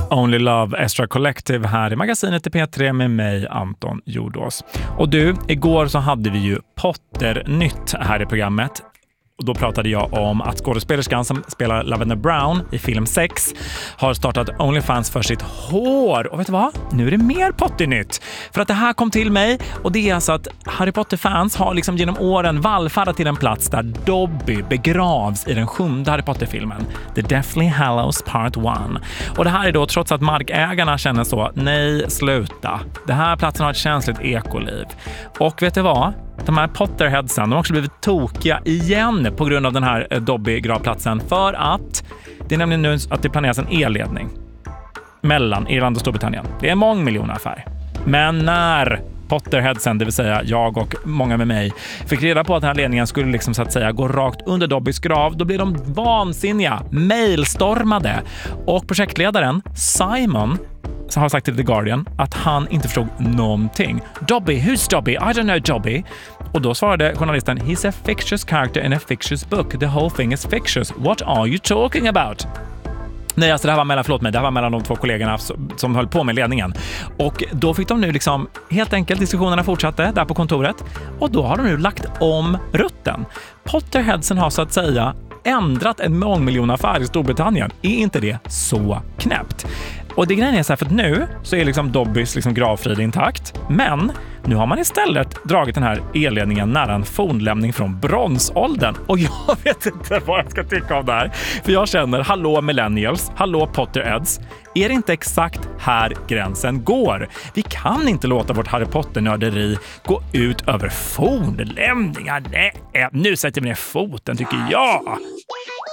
Only Love Extra Collective här i magasinet i P3 med mig, Anton Jordås. Och du, igår så hade vi ju Potter-nytt här i programmet. Och då pratade jag om att skådespelerskan som spelar Lavender Brown i film 6 har startat OnlyFans för sitt hår. Och vet du vad? Nu är det mer Potter-nytt. För att det här kom till mig, och det är alltså att Harry Potter-fans har liksom genom åren vallfärdat till en plats där Dobby begravs i den 7:e Harry Potter-filmen, The Deathly Hallows Part 1. Och det här är då trots att markägarna känner så, nej, sluta. Den här platsen har ett känsligt ekoliv. Och vet du vad? De här Potterheadsen, de har också blivit tokiga igen på grund av den här Dobby-gravplatsen, för att det är nämligen nu att det planeras en elledning mellan Irland och Storbritannien. Det är en mångmiljonaffär. Men när Potterheadsen, det vill säga jag och många med mig, fick reda på att den här ledningen skulle liksom så att säga gå rakt under Dobbys grav, då blev de vansinniga, mailstormade. Och projektledaren Simon har sagt till The Guardian att han inte förstod någonting. Dobby, who's Dobby? I don't know Dobby. Och då svarade journalisten, he's a fictitious character in a fictitious book. The whole thing is fictitious. What are you talking about? Nej, alltså det här var mellan de två kollegorna som höll på med ledningen. Och då fick de nu liksom, helt enkelt, diskussionerna fortsatte där på kontoret. Och då har de nu lagt om rutten. Potterheadsen har så att säga ändrat en mångmiljonaffär i Storbritannien. Är inte det så knäppt? Och det grejen är så här, för att nu så är liksom Dobbys liksom gravfrid intakt, men nu har man istället dragit den här elledningen nära en fornlämning från bronsåldern. Och jag vet inte vad jag ska tycka om det här. För jag känner, hallå millennials, hallå Potterheads, är det inte exakt här gränsen går? Vi kan inte låta vårt Harry Potter-nörderi gå ut över fornlämningar. Nej, nu sätter vi ner foten tycker jag.